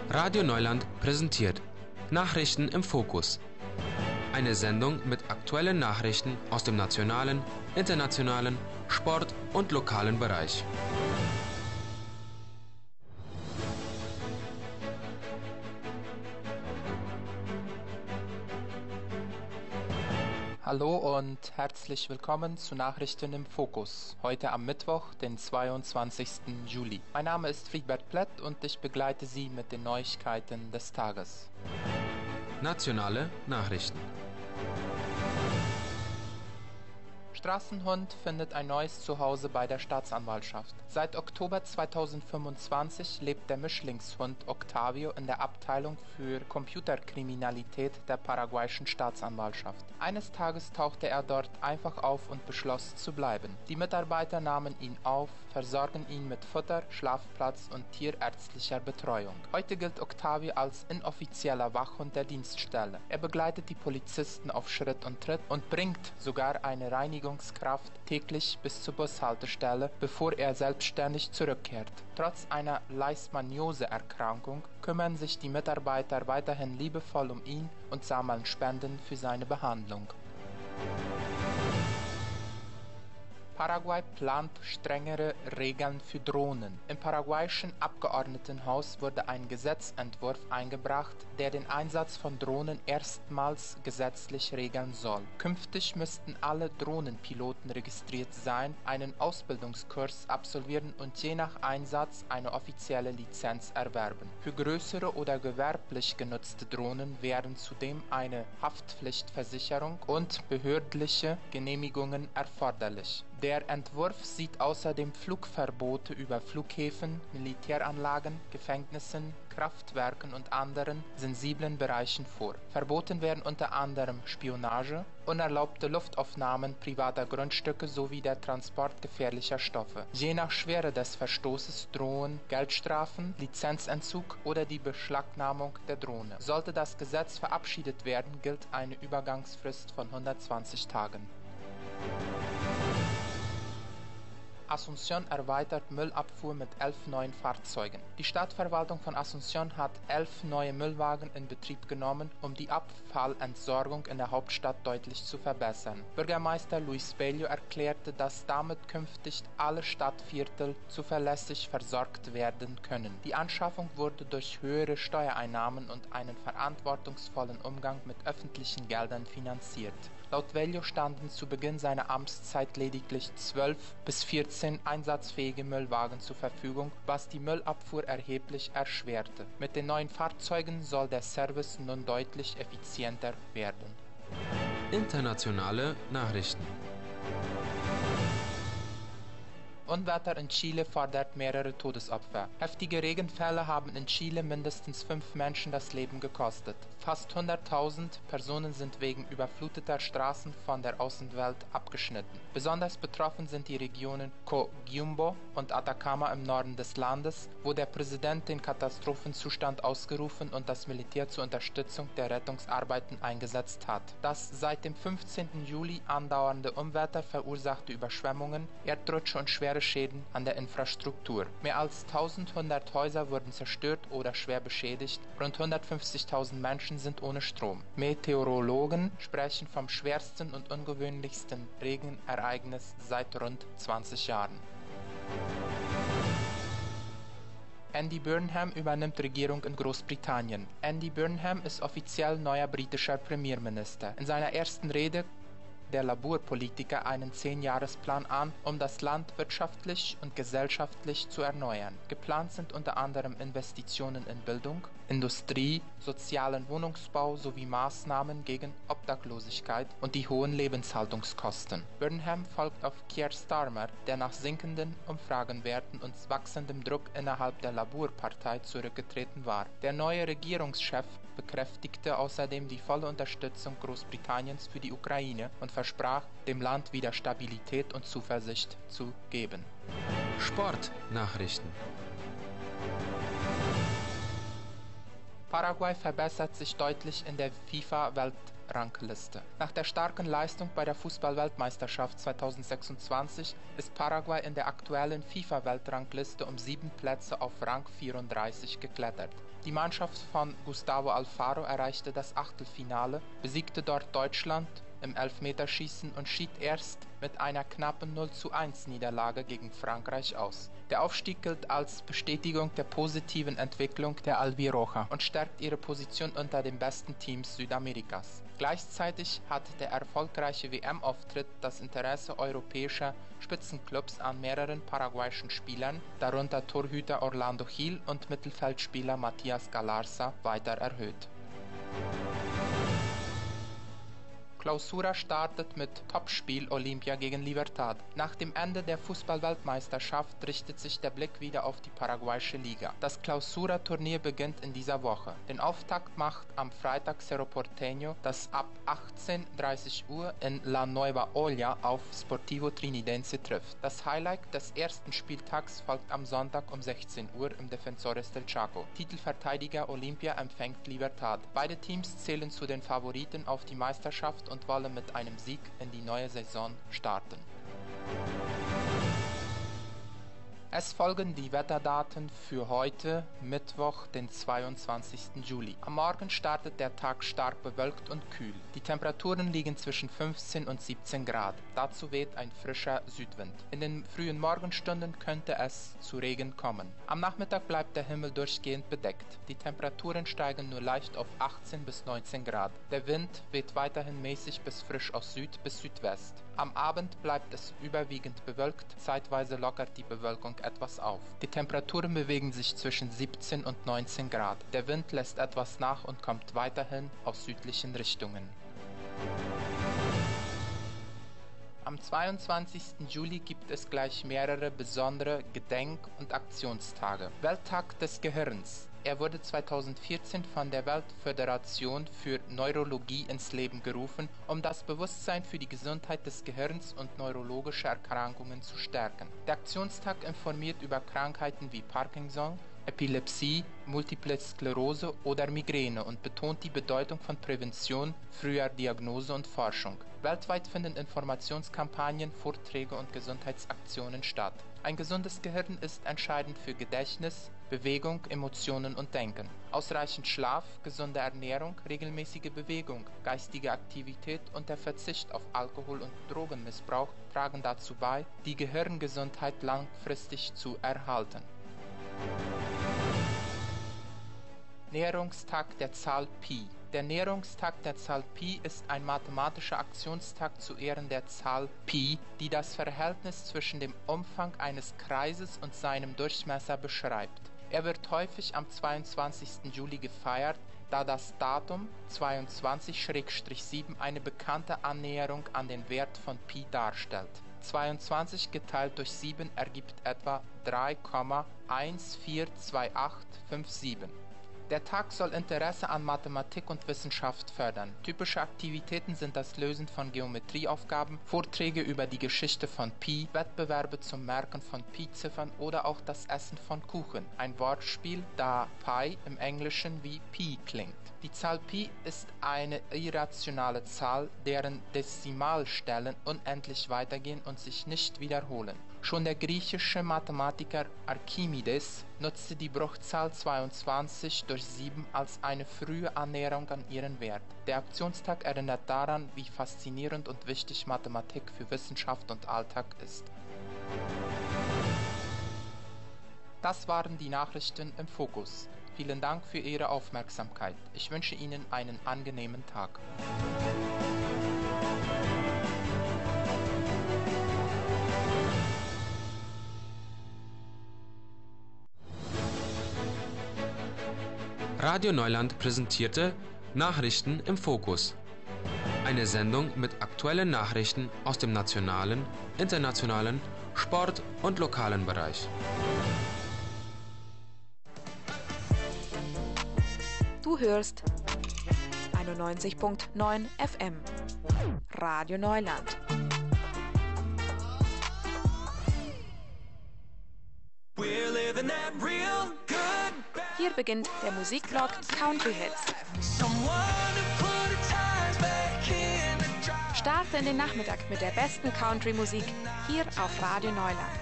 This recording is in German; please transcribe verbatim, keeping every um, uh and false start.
Radio Neuland präsentiert Nachrichten im Fokus. Eine Sendung mit aktuellen Nachrichten aus dem nationalen, internationalen, Sport- und lokalen Bereich. Hallo und herzlich willkommen zu Nachrichten im Fokus, heute am Mittwoch, den zweiundzwanzigsten Juli. Mein Name ist Friedbert Plett und ich begleite Sie mit den Neuigkeiten des Tages. Nationale Nachrichten. Straßenhund findet ein neues Zuhause bei der Staatsanwaltschaft. Seit Oktober zweitausendfünfundzwanzig lebt der Mischlingshund Octavio in der Abteilung für Computerkriminalität der paraguayischen Staatsanwaltschaft. Eines Tages tauchte er dort einfach auf und beschloss zu bleiben. Die Mitarbeiter nahmen ihn auf, versorgen ihn mit Futter, Schlafplatz und tierärztlicher Betreuung. Heute gilt Octavio als inoffizieller Wachhund der Dienststelle. Er begleitet die Polizisten auf Schritt und Tritt und bringt sogar eine Reinigung täglich bis zur Bushaltestelle, bevor er selbstständig zurückkehrt. Trotz einer Leishmaniose-Erkrankung kümmern sich die Mitarbeiter weiterhin liebevoll um ihn und sammeln Spenden für seine Behandlung. Paraguay plant strengere Regeln für Drohnen. Im paraguayischen Abgeordnetenhaus wurde ein Gesetzentwurf eingebracht, der den Einsatz von Drohnen erstmals gesetzlich regeln soll. Künftig müssten alle Drohnenpiloten registriert sein, einen Ausbildungskurs absolvieren und je nach Einsatz eine offizielle Lizenz erwerben. Für größere oder gewerblich genutzte Drohnen wären zudem eine Haftpflichtversicherung und behördliche Genehmigungen erforderlich. Der Entwurf sieht außerdem Flugverbote über Flughäfen, Militäranlagen, Gefängnissen, Kraftwerken und anderen sensiblen Bereichen vor. Verboten werden unter anderem Spionage, unerlaubte Luftaufnahmen privater Grundstücke sowie der Transport gefährlicher Stoffe. Je nach Schwere des Verstoßes drohen Geldstrafen, Lizenzentzug oder die Beschlagnahmung der Drohne. Sollte das Gesetz verabschiedet werden, gilt eine Übergangsfrist von hundertzwanzig Tagen. Asunción erweitert Müllabfuhr mit elf neuen Fahrzeugen. Die Stadtverwaltung von Asunción hat elf neue Müllwagen in Betrieb genommen, um die Abfallentsorgung in der Hauptstadt deutlich zu verbessern. Bürgermeister Luis Bello erklärte, dass damit künftig alle Stadtviertel zuverlässig versorgt werden können. Die Anschaffung wurde durch höhere Steuereinnahmen und einen verantwortungsvollen Umgang mit öffentlichen Geldern finanziert. Laut Bello standen zu Beginn seiner Amtszeit lediglich zwölf bis vierzehn einsatzfähige Müllwagen zur Verfügung, was die Müllabfuhr erheblich erschwerte. Mit den neuen Fahrzeugen soll der Service nun deutlich effizienter werden. Internationale Nachrichten. Unwetter in Chile fordert mehrere Todesopfer. Heftige Regenfälle haben in Chile mindestens fünf Menschen das Leben gekostet. Fast hunderttausend Personen sind wegen überfluteter Straßen von der Außenwelt abgeschnitten. Besonders betroffen sind die Regionen Coquimbo und Atacama im Norden des Landes, wo der Präsident den Katastrophenzustand ausgerufen und das Militär zur Unterstützung der Rettungsarbeiten eingesetzt hat. Das seit dem fünfzehnten Juli andauernde Unwetter verursachte Überschwemmungen, Erdrutsche und schwere Schäden an der Infrastruktur. Mehr als eintausendhundert Häuser wurden zerstört oder schwer beschädigt, rund hundertfünfzigtausend Menschen sind ohne Strom. Meteorologen sprechen vom schwersten und ungewöhnlichsten Regenereignis seit rund zwanzig Jahren. Andy Burnham übernimmt Regierung in Großbritannien. Andy Burnham ist offiziell neuer britischer Premierminister. In seiner ersten Rede der Labour-Politiker einen Zehn-Jahresplan an, um das Land wirtschaftlich und gesellschaftlich zu erneuern. Geplant sind unter anderem Investitionen in Bildung, Industrie, sozialen Wohnungsbau sowie Maßnahmen gegen Obdachlosigkeit und die hohen Lebenshaltungskosten. Burnham folgt auf Keir Starmer, der nach sinkenden Umfragenwerten und wachsendem Druck innerhalb der Labour-Partei zurückgetreten war. Der neue Regierungschef bekräftigte außerdem die volle Unterstützung Großbritanniens für die Ukraine und versprach, dem Land wieder Stabilität und Zuversicht zu geben. Sportnachrichten. Paraguay verbessert sich deutlich in der FIFA-Weltrangliste. Nach der starken Leistung bei der Fußball-Weltmeisterschaft zweitausendsechsundzwanzig ist Paraguay in der aktuellen FIFA-Weltrangliste um sieben Plätze auf Rang vierunddreißig geklettert. Die Mannschaft von Gustavo Alfaro erreichte das Achtelfinale, besiegte dort Deutschland im Elfmeterschießen und schied erst mit einer knappen null zu eins Niederlage gegen Frankreich aus. Der Aufstieg gilt als Bestätigung der positiven Entwicklung der Albiroja und stärkt ihre Position unter den besten Teams Südamerikas. Gleichzeitig hat der erfolgreiche W M-Auftritt das Interesse europäischer Spitzenclubs an mehreren paraguayischen Spielern, darunter Torhüter Orlando Gil und Mittelfeldspieler Matías Galarza, weiter erhöht. Clausura startet mit Topspiel Olimpia gegen Libertad. Nach dem Ende der Fußball-Weltmeisterschaft richtet sich der Blick wieder auf die paraguayische Liga. Das Clausura-Turnier beginnt in dieser Woche. Den Auftakt macht am Freitag Cerro Porteño, das ab achtzehn Uhr dreißig Uhr in La Nueva Olla auf Sportivo Trinidense trifft. Das Highlight des ersten Spieltags folgt am Sonntag um sechzehn Uhr im Defensores del Chaco. Titelverteidiger Olimpia empfängt Libertad. Beide Teams zählen zu den Favoriten auf die Meisterschaft und wollen mit einem Sieg in die neue Saison starten. Es folgen die Wetterdaten für heute, Mittwoch, den zweiundzwanzigsten Juli. Am Morgen startet der Tag stark bewölkt und kühl. Die Temperaturen liegen zwischen fünfzehn und siebzehn Grad. Dazu weht ein frischer Südwind. In den frühen Morgenstunden könnte es zu Regen kommen. Am Nachmittag bleibt der Himmel durchgehend bedeckt. Die Temperaturen steigen nur leicht auf achtzehn bis neunzehn Grad. Der Wind weht weiterhin mäßig bis frisch aus Süd bis Südwest. Am Abend bleibt es überwiegend bewölkt, zeitweise lockert die Bewölkung etwas auf. Die Temperaturen bewegen sich zwischen siebzehn und neunzehn Grad. Der Wind lässt etwas nach und kommt weiterhin aus südlichen Richtungen. Am zweiundzwanzigsten Juli gibt es gleich mehrere besondere Gedenk- und Aktionstage. Welttag des Gehirns. Er wurde zweitausendvierzehn von der Weltföderation für Neurologie ins Leben gerufen, um das Bewusstsein für die Gesundheit des Gehirns und neurologische Erkrankungen zu stärken. Der Aktionstag informiert über Krankheiten wie Parkinson, Epilepsie, Multiple Sklerose oder Migräne und betont die Bedeutung von Prävention, früher Diagnose und Forschung. Weltweit finden Informationskampagnen, Vorträge und Gesundheitsaktionen statt. Ein gesundes Gehirn ist entscheidend für Gedächtnis, Bewegung, Emotionen und Denken. Ausreichend Schlaf, gesunde Ernährung, regelmäßige Bewegung, geistige Aktivität und der Verzicht auf Alkohol- und Drogenmissbrauch tragen dazu bei, die Gehirngesundheit langfristig zu erhalten. Näherungstag der Zahl Pi. Der Näherungstag der Zahl Pi ist ein mathematischer Aktionstag zu Ehren der Zahl Pi, die das Verhältnis zwischen dem Umfang eines Kreises und seinem Durchmesser beschreibt. Er wird häufig am zweiundzwanzigsten Juli gefeiert, da das Datum zweiundzwanzig sieben eine bekannte Annäherung an den Wert von Pi darstellt. zweiundzwanzig geteilt durch sieben ergibt etwa drei Komma eins vier zwei acht fünf sieben. Der Tag soll Interesse an Mathematik und Wissenschaft fördern. Typische Aktivitäten sind das Lösen von Geometrieaufgaben, Vorträge über die Geschichte von Pi, Wettbewerbe zum Merken von Pi-Ziffern oder auch das Essen von Kuchen. Ein Wortspiel, da Pi im Englischen wie Pi klingt. Die Zahl Pi ist eine irrationale Zahl, deren Dezimalstellen unendlich weitergehen und sich nicht wiederholen. Schon der griechische Mathematiker Archimedes nutzte die Bruchzahl zweiundzwanzig durch sieben als eine frühe Annäherung an ihren Wert. Der Aktionstag erinnert daran, wie faszinierend und wichtig Mathematik für Wissenschaft und Alltag ist. Das waren die Nachrichten im Fokus. Vielen Dank für Ihre Aufmerksamkeit. Ich wünsche Ihnen einen angenehmen Tag. Radio Neuland präsentierte Nachrichten im Fokus. Eine Sendung mit aktuellen Nachrichten aus dem nationalen, internationalen, Sport- und lokalen Bereich. Du hörst einundneunzig Komma neun F M. Radio Neuland. We're living that real good. Hier beginnt der Musikblog Country Hits. Starte in den Nachmittag mit der besten Country-Musik hier auf Radio Neuland.